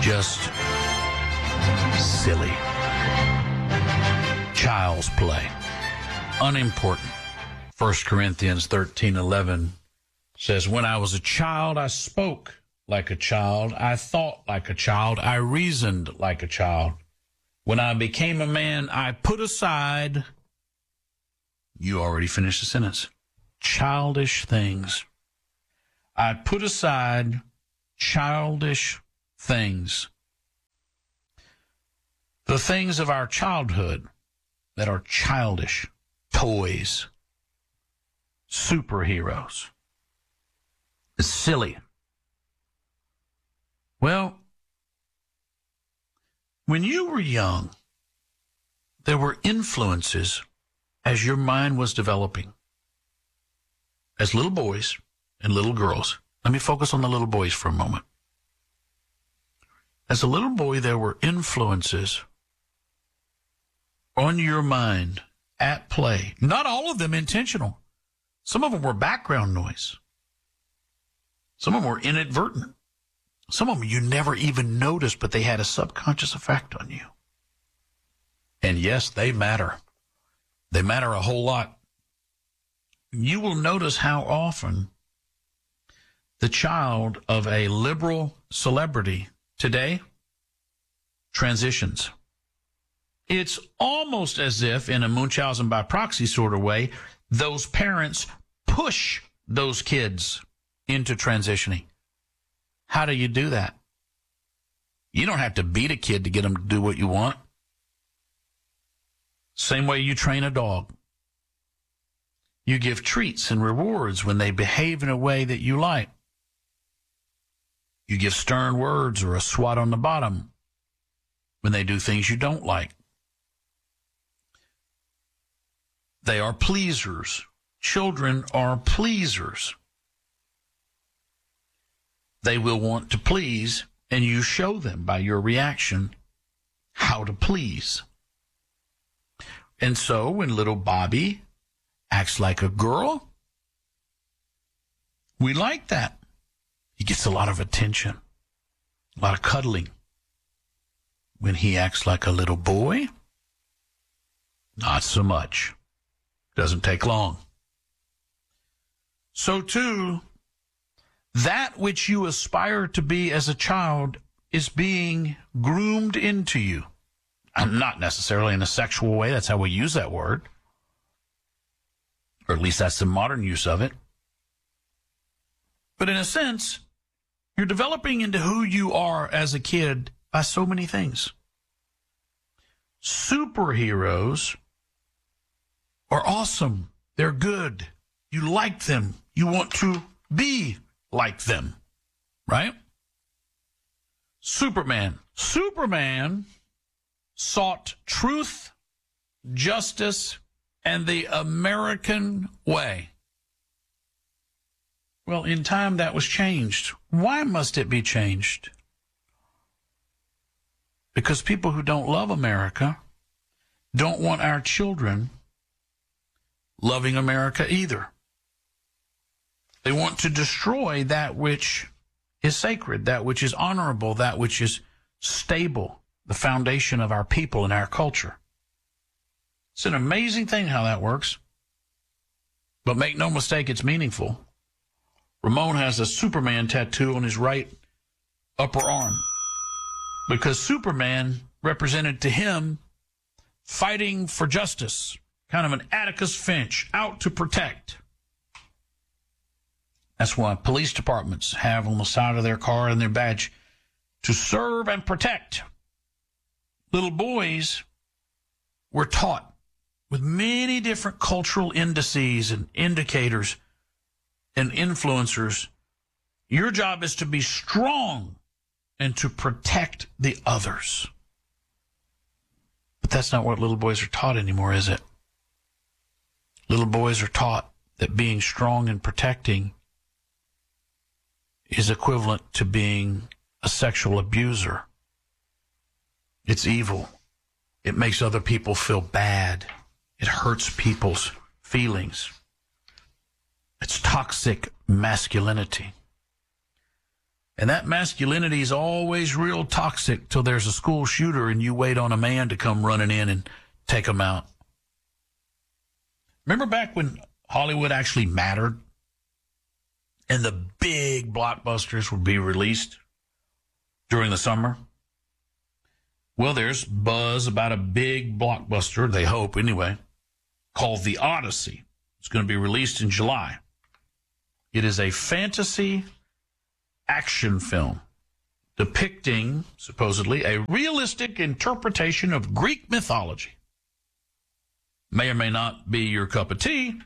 just silly. Child's play. Unimportant. 1 Corinthians 13:11 says, when I was a child, I spoke like a child. I thought like a child. I reasoned like a child. When I became a man, I put aside, you already finished the sentence, childish things. I put aside childish things. The things of our childhood that are childish, toys, superheroes. It's silly. Well, when you were young, there were influences as your mind was developing. As little boys and little girls, let me focus on the little boys for a moment. As a little boy, there were influences on your mind at play. Not all of them intentional. Some of them were background noise. Some of them were inadvertent. Some of them you never even noticed, but they had a subconscious effect on you. And yes, they matter. They matter a whole lot. You will notice how often the child of a liberal celebrity today transitions. It's almost as if, in a Munchausen by proxy sort of way, those parents push those kids into transitioning. How do you do that? You don't have to beat a kid to get them to do what you want. Same way you train a dog. You give treats and rewards when they behave in a way that you like. You give stern words or a swat on the bottom when they do things you don't like. They are pleasers. Children are pleasers. They will want to please, and you show them by your reaction how to please. And so when little Bobby acts like a girl, we like that. He gets a lot of attention, a lot of cuddling. When he acts like a little boy, not so much. Doesn't take long. So too, that which you aspire to be as a child is being groomed into you. And not necessarily in a sexual way. That's how we use that word. Or at least that's the modern use of it. But in a sense, you're developing into who you are as a kid by so many things. Superheroes are awesome. They're good. You like them. You want to be like them, right? Superman. Superman sought truth, justice, and the American way. Well, in time that was changed. Why must it be changed? Because people who don't love America don't want our children loving America either. They want to destroy that which is sacred, that which is honorable, that which is stable, the foundation of our people and our culture. It's an amazing thing how that works. But make no mistake, it's meaningful. Ramon has a Superman tattoo on his right upper arm because Superman represented to him fighting for justice, kind of an Atticus Finch, out to protect. That's why police departments have on the side of their car and their badge to serve and protect. Little boys were taught with many different cultural indices and indicators and influencers. Your job is to be strong and to protect the others. But that's not what little boys are taught anymore, is it? Little boys are taught that being strong and protecting is equivalent to being a sexual abuser. It's evil. It makes other people feel bad. It hurts people's feelings. It's toxic masculinity. And that masculinity is always real toxic till there's a school shooter and you wait on a man to come running in and take him out. Remember back when Hollywood actually mattered and the big blockbusters would be released during the summer? Well, there's buzz about a big blockbuster, they hope anyway, called The Odyssey. It's going to be released in July. It is a fantasy action film depicting, supposedly, a realistic interpretation of Greek mythology. May or may not be your cup of tea,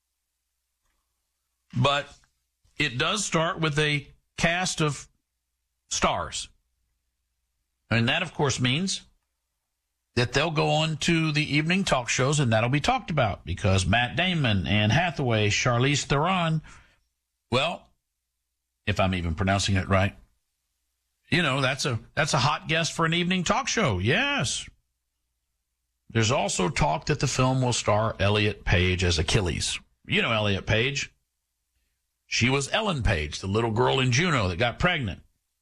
but it does start with a cast of stars. And that, of course, means that they'll go on to the evening talk shows, and that'll be talked about because Matt Damon, Anne Hathaway, Charlize Theron, well, if I'm even pronouncing it right, you know, that's a hot guest for an evening talk show. Yes. There's also talk that the film will star Elliot Page as Achilles. You know Elliot Page. She was Ellen Page, the little girl in Juno that got pregnant.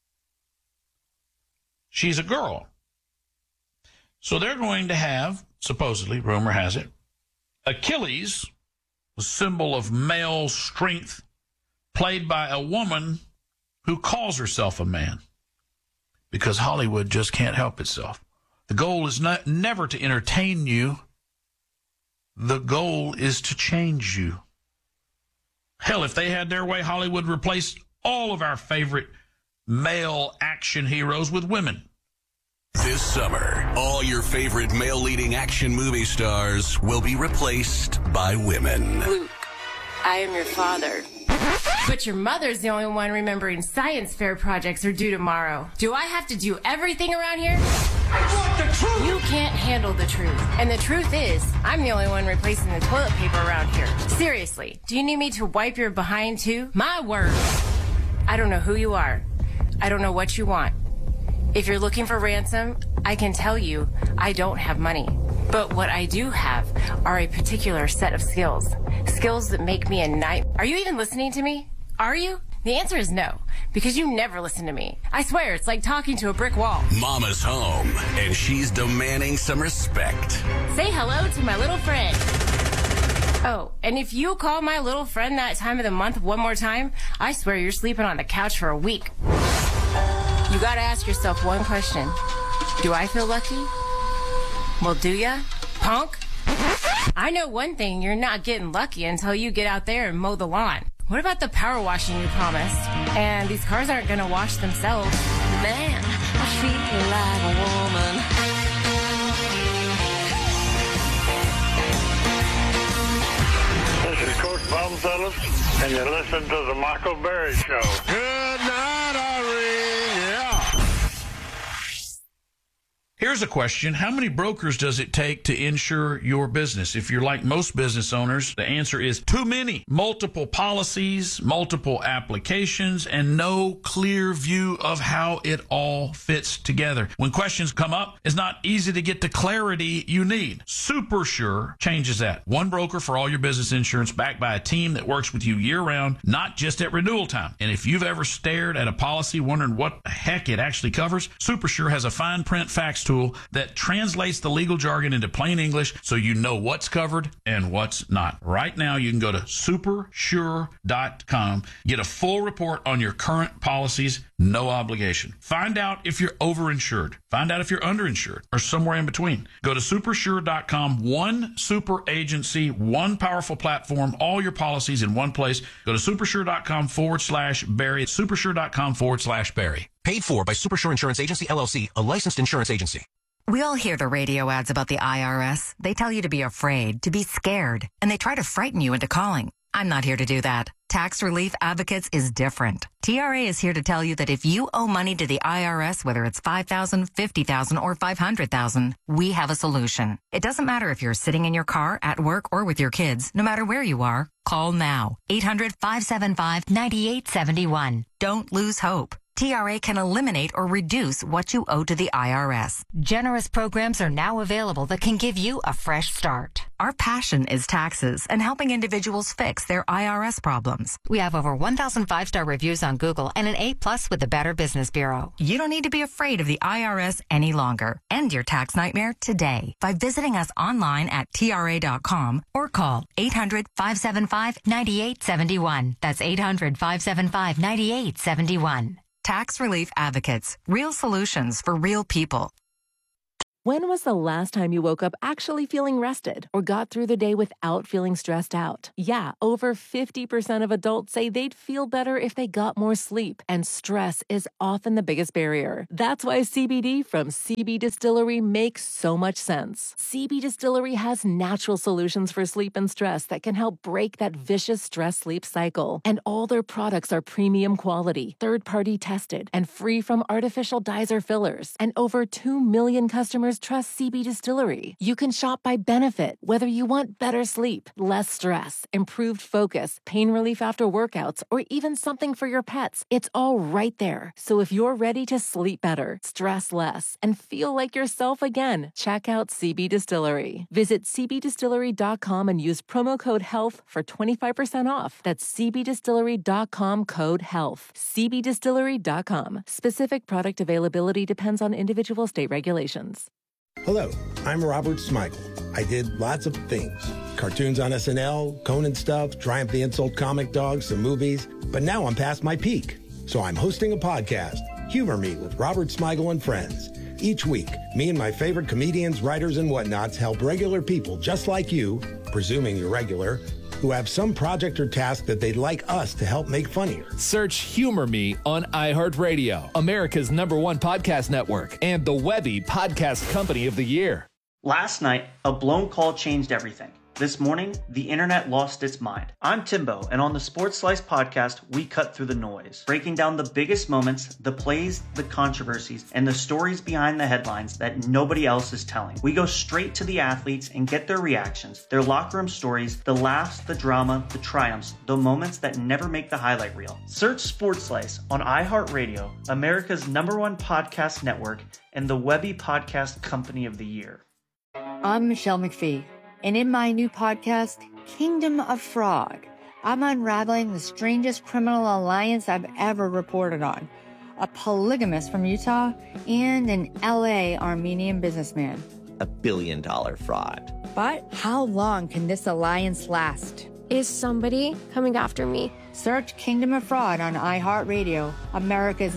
She's a girl. So they're going to have, supposedly, rumor has it, Achilles, a symbol of male strength, played by a woman who calls herself a man. Because Hollywood just can't help itself. The goal is never to entertain you. The goal is to change you. Hell, if they had their way, Hollywood replaced all of our favorite male action heroes with women. This summer, all your favorite male-leading action movie stars will be replaced by women. Luke, I am your father. But your mother's the only one remembering science fair projects are due tomorrow. Do I have to do everything around here? I want the truth! You can't handle the truth. And the truth is, I'm the only one replacing the toilet paper around here. Seriously, do you need me to wipe your behind too? My word. I don't know who you are. I don't know what you want. If you're looking for ransom, I can tell you I don't have money. But what I do have are a particular set of skills. Skills that make me a knight. Are you even listening to me? Are you? The answer is no, because you never listen to me. I swear, it's like talking to a brick wall. Mama's home, and she's demanding some respect. Say hello to my little friend. Oh, and if you call my little friend that time of the month one more time, I swear you're sleeping on the couch for a week. You gotta ask yourself one question. Do I feel lucky? Well, do ya, punk? I know one thing, you're not getting lucky until you get out there and mow the lawn. What about the power washing you promised? And these cars aren't gonna wash themselves. Man, I feel like a woman. This is Coach Bob Phillips, and you listen to the Michael Berry Show. Good night, Irene. Yeah. Here's a question. How many brokers does it take to insure your business? If you're like most business owners, the answer is too many. Multiple policies, multiple applications, and no clear view of how it all fits together. When questions come up, it's not easy to get the clarity you need. SuperSure changes that. One broker for all your business insurance backed by a team that works with you year-round, not just at renewal time. And if you've ever stared at a policy wondering what the heck it actually covers, SuperSure has a fine print fax tool that translates the legal jargon into plain English so you know what's covered and what's not. Right now, you can go to supersure.com, get a full report on your current policies, no obligation. Find out if you're overinsured. Find out if you're underinsured or somewhere in between. Go to supersure.com, one super agency, one powerful platform, all your policies in one place. Go to supersure.com/Barry. Supersure.com/Barry. Paid for by Supersure Insurance Agency, LLC, a licensed insurance agency. We all hear the radio ads about the IRS. They tell you to be afraid, to be scared, and they try to frighten you into calling. I'm not here to do that. Tax Relief Advocates is different. TRA is here to tell you that if you owe money to the IRS, whether it's $5,000, $50,000, or $500,000, we have a solution. It doesn't matter if you're sitting in your car, at work, or with your kids. No matter where you are, call now. 800-575-9871. Don't lose hope. TRA can eliminate or reduce what you owe to the IRS. Generous programs are now available that can give you a fresh start. Our passion is taxes and helping individuals fix their IRS problems. We have over 1,000 5-star reviews on Google and an A+ with the Better Business Bureau. You don't need to be afraid of the IRS any longer. End your tax nightmare today by visiting us online at TRA.com or call 800-575-9871. That's 800-575-9871. Tax Relief Advocates. Real solutions for real people. When was the last time you woke up actually feeling rested or got through the day without feeling stressed out? Yeah, over 50% of adults say they'd feel better if they got more sleep, and stress is often the biggest barrier. That's why CBD from CB Distillery makes so much sense. CB Distillery has natural solutions for sleep and stress that can help break that vicious stress-sleep cycle. And all their products are premium quality, third-party tested, and free from artificial dyes or fillers. And over 2 million customers trust CB Distillery. You can shop by benefit, whether you want better sleep, less stress, improved focus, pain relief after workouts, or even something for your pets. It's all right there. So if you're ready to sleep better, stress less, and feel like yourself again, check out CB Distillery. Visit cbdistillery.com and use promo code HEALTH for 25% off. That's cbdistillery.com, code HEALTH. cbdistillery.com. Specific product availability depends on individual state regulations. Hello, I'm Robert Smigel. I did lots of things. Cartoons on SNL, Conan stuff, Triumph the Insult Comic Dog, some movies. But now I'm past my peak. So I'm hosting a podcast, Humor Me with Robert Smigel and Friends. Each week, me and my favorite comedians, writers, and whatnots help regular people just like you, presuming you're regular, who have some project or task that they'd like us to help make funnier. Search Humor Me on iHeartRadio, America's #1 podcast network, and the Webby Podcast Company of the Year. Last night, a blown call changed everything. This morning, the internet lost its mind. I'm Timbo, and on the Sports Slice podcast, we cut through the noise, breaking down the biggest moments, the plays, the controversies, and the stories behind the headlines that nobody else is telling. We go straight to the athletes and get their reactions, their locker room stories, the laughs, the drama, the triumphs, the moments that never make the highlight reel. Search Sports Slice on iHeartRadio, America's #1 podcast network, and the Webby Podcast Company of the Year. I'm Michelle McPhee. And in my new podcast, Kingdom of Fraud, I'm unraveling the strangest criminal alliance I've ever reported on. A polygamist from Utah and an LA Armenian businessman. $1 billion fraud. But how long can this alliance last? Is somebody coming after me? Search Kingdom of Fraud on iHeartRadio, America's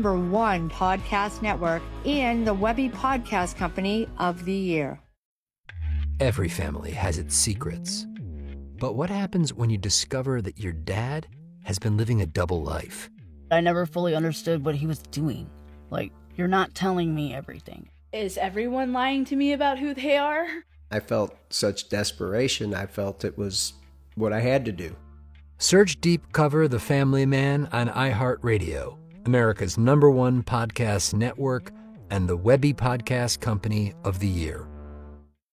#1 podcast network, and the Webby Podcast Company of the Year. Every family has its secrets. But what happens when you discover that your dad has been living a double life? I never fully understood what he was doing. Like, you're not telling me everything. Is everyone lying to me about who they are? I felt such desperation. I felt it was what I had to do. Search Deep Cover The Family Man on iHeartRadio, America's #1 podcast network, and the Webby Podcast Company of the Year.